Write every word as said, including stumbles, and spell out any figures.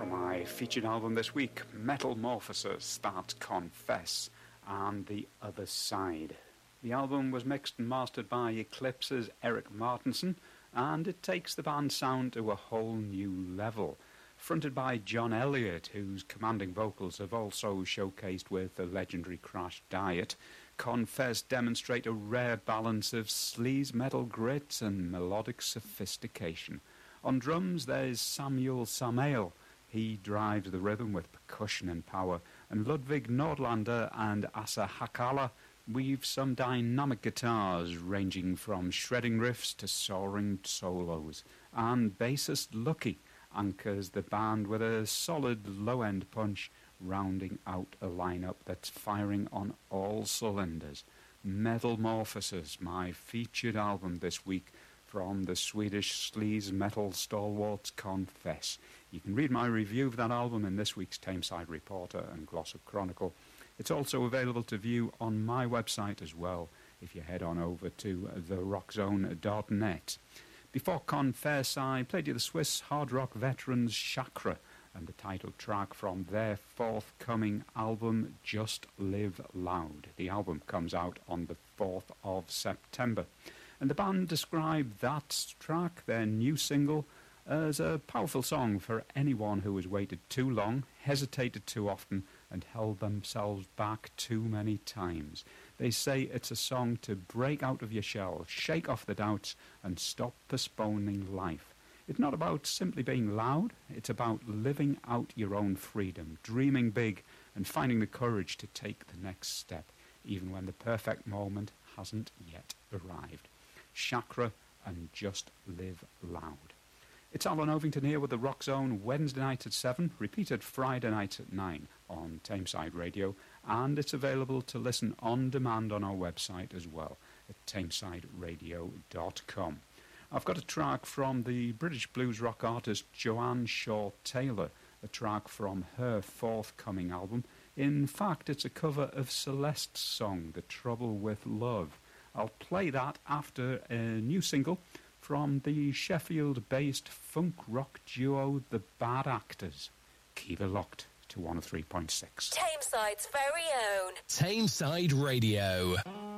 From my featured album this week, Metalmorphosis, that's Confess, and The Other Side. The album was mixed and mastered by Eclipse's Eric Martinson, and it takes the band's sound to a whole new level. Fronted by John Elliott, whose commanding vocals have also showcased with the legendary Crash Diet, Confess demonstrate a rare balance of sleaze metal grit and melodic sophistication. On drums there's Samuel Samael. He drives the rhythm with percussion and power, and Ludwig Nordlander and Asa Hakala weave some dynamic guitars ranging from shredding riffs to soaring solos, and bassist Lucky anchors the band with a solid low-end punch, rounding out a lineup that's firing on all cylinders. Metalmorphosis, my featured album this week from the Swedish sleaze metal stalwarts Confess. You can read my review of that album in this week's Tameside Reporter and Glossop Chronicle. It's also available to view on my website as well, if you head on over to the rock zone dot net. Before Confess, I played you the Swiss hard rock veterans Chakra and the title track from their forthcoming album, Just Live Loud. The album comes out on the fourth of September. And the band described that track, their new single, as a powerful song for anyone who has waited too long, hesitated too often, and held themselves back too many times. They say it's a song to break out of your shell, shake off the doubts, and stop postponing life. It's not about simply being loud, it's about living out your own freedom, dreaming big, and finding the courage to take the next step, even when the perfect moment hasn't yet arrived. Chakra and Just Live Loud. It's Alan Ovington here with the Rock Zone, Wednesday night at seven, repeated Friday night at nine on Tameside Radio, and it's available to listen on demand on our website as well at tameside radio dot com. I've got a track from the British blues rock artist Joanne Shaw Taylor, a track from her forthcoming album. In fact, it's a cover of Celeste's song, The Trouble with Love. I'll play that after a new single from the Sheffield-based funk rock duo The Bad Actors. Keep it locked to one oh three point six. Tameside's very own Tameside Radio.